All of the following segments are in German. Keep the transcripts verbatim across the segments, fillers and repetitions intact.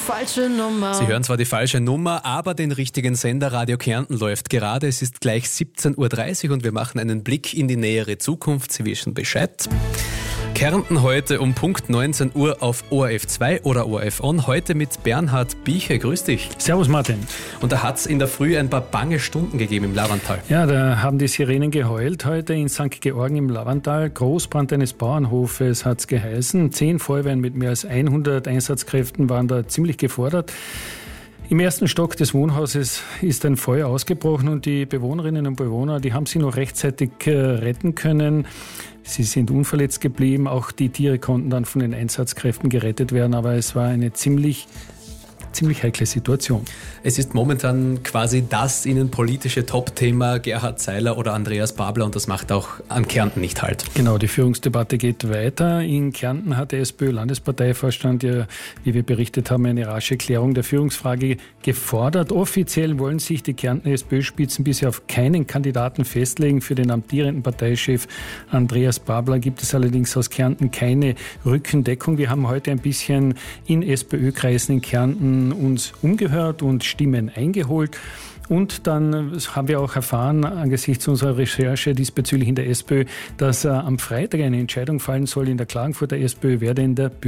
falsche Nummer. Sie hören zwar die falsche Nummer, aber den richtigen Sender. Radio Kärnten läuft gerade. Es ist gleich siebzehn Uhr dreißig und wir machen einen Blick in die nähere Zukunft. Sie wissen Bescheid. Kärnten heute um Punkt neunzehn Uhr auf O R F zwei oder O R F On. Heute mit Bernhard Bieche. Grüß dich. Servus Martin. Und da hat es in der Früh ein paar bange Stunden gegeben im Lavantal. Ja, da haben die Sirenen geheult heute in Sankt Georgen im Lavantal. Großbrand eines Bauernhofes hat es geheißen. Zehn Feuerwehren mit mehr als hundert Einsatzkräften waren da ziemlich gefordert. Im ersten Stock des Wohnhauses ist ein Feuer ausgebrochen und die Bewohnerinnen und Bewohner, die haben sich noch rechtzeitig retten können. Sie sind unverletzt geblieben. Auch die Tiere konnten dann von den Einsatzkräften gerettet werden, aber es war eine ziemlich ziemlich heikle Situation. Es ist momentan quasi das innenpolitische Top-Thema Gerhard Seiler oder Andreas Babler und das macht auch an Kärnten nicht halt. Genau, die Führungsdebatte geht weiter. In Kärnten hat der SPÖ-Landesparteivorstand ja, wie wir berichtet haben, eine rasche Klärung der Führungsfrage gefordert. Offiziell wollen sich die Kärntner SPÖ-Spitzen bisher auf keinen Kandidaten festlegen. Für den amtierenden Parteichef Andreas Babler gibt es allerdings aus Kärnten keine Rückendeckung. Wir haben heute ein bisschen in SPÖ-Kreisen in Kärnten uns umgehört und Stimmen eingeholt. Und dann haben wir auch erfahren, angesichts unserer Recherche diesbezüglich in der SPÖ, dass äh, am Freitag eine Entscheidung fallen soll in der Klagenfurter SPÖ, wer denn der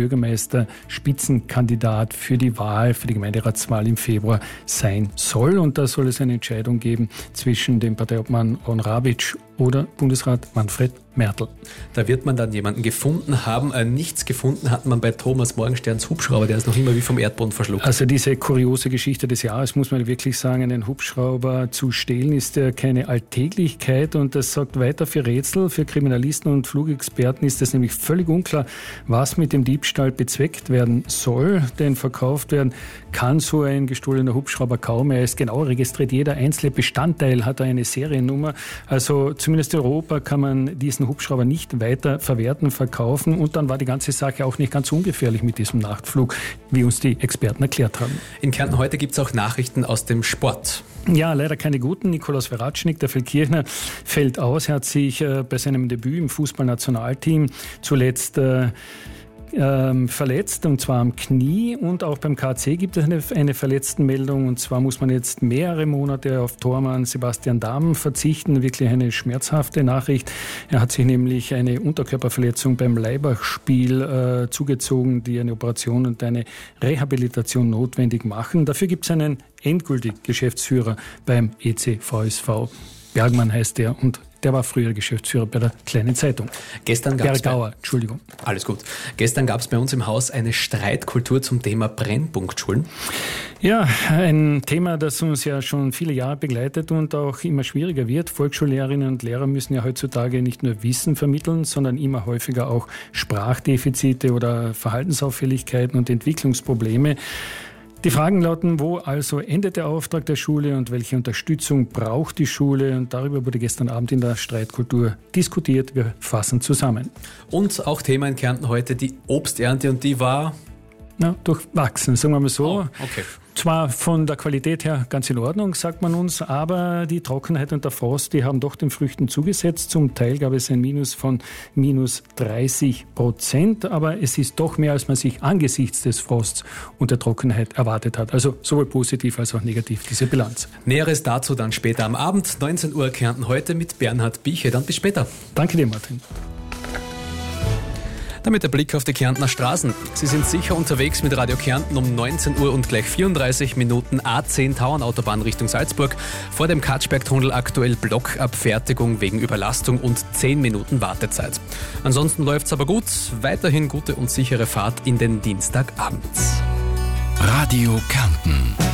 Bürgermeister-Spitzenkandidat für die Wahl, für die Gemeinderatswahl im Februar sein soll. Und da soll es eine Entscheidung geben zwischen dem Parteiobmann Ron Rawitsch oder Bundesrat Manfred Mertl. Da wird man dann jemanden gefunden haben. Äh, nichts gefunden hat man bei Thomas Morgensterns Hubschrauber, der ist noch immer wie vom Erdboden verschluckt. Also diese kuriose Geschichte des Jahres, muss man wirklich sagen, einen Hubschrauber zu stehlen, ist ja keine Alltäglichkeit und das sorgt weiter für Rätsel. Für Kriminalisten und Flugexperten ist es nämlich völlig unklar, was mit dem Diebstahl bezweckt werden soll, denn verkauft werden kann so ein gestohlener Hubschrauber kaum. Er ist genau registriert, jeder einzelne Bestandteil hat eine Seriennummer, also zumindest in Europa kann man diesen Hubschrauber nicht weiter verwerten, verkaufen und dann war die ganze Sache auch nicht ganz so ungefährlich mit diesem Nachtflug, wie uns die Experten erklärt haben. In Kärnten heute gibt es auch Nachrichten aus dem Sport. Ja, leider keine guten. Nikolaus Veratschnik, der Feldkirchner, fällt aus. Er hat sich äh, bei seinem Debüt im Fußballnationalteam zuletzt äh, Ähm, verletzt, und zwar am Knie, und auch beim K C gibt es eine, eine Verletztenmeldung, und zwar muss man jetzt mehrere Monate auf Tormann Sebastian Dahm verzichten, wirklich eine schmerzhafte Nachricht. Er hat sich nämlich eine Unterkörperverletzung beim Laibach-Spiel äh, zugezogen, die eine Operation und eine Rehabilitation notwendig machen. Dafür gibt es einen endgültigen Geschäftsführer beim E C V S V. Bergmann heißt er und der war früher Geschäftsführer bei der Kleinen Zeitung. Gestern gab's Bergauer, Entschuldigung. Alles gut. Gestern gab es bei uns im Haus eine Streitkultur zum Thema Brennpunktschulen. Ja, ein Thema, das uns ja schon viele Jahre begleitet und auch immer schwieriger wird. Volksschullehrerinnen und Lehrer müssen ja heutzutage nicht nur Wissen vermitteln, sondern immer häufiger auch Sprachdefizite oder Verhaltensauffälligkeiten und Entwicklungsprobleme. Die Fragen lauten, wo also endet der Auftrag der Schule und welche Unterstützung braucht die Schule? Und darüber wurde gestern Abend in der Streitkultur diskutiert. Wir fassen zusammen. Und auch Thema in Kärnten heute die Obsternte, und die war... Ja, durchwachsen, sagen wir mal so. Oh, okay. Zwar von der Qualität her ganz in Ordnung, sagt man uns, aber die Trockenheit und der Frost, die haben doch den Früchten zugesetzt. Zum Teil gab es ein Minus von minus dreißig Prozent, aber es ist doch mehr, als man sich angesichts des Frosts und der Trockenheit erwartet hat. Also sowohl positiv als auch negativ, diese Bilanz. Näheres dazu dann später am Abend, neunzehn Uhr Kärnten heute mit Bernhard Bieche. Dann bis später. Danke dir, Martin. Damit der Blick auf die Kärntner Straßen. Sie sind sicher unterwegs mit Radio Kärnten um neunzehn Uhr und gleich vierunddreißig Minuten A zehn Tauernautobahn Richtung Salzburg. Vor dem Katschbergtunnel aktuell Blockabfertigung wegen Überlastung und zehn Minuten Wartezeit. Ansonsten läuft's aber gut. Weiterhin gute und sichere Fahrt in den Dienstagabend. Radio Kärnten.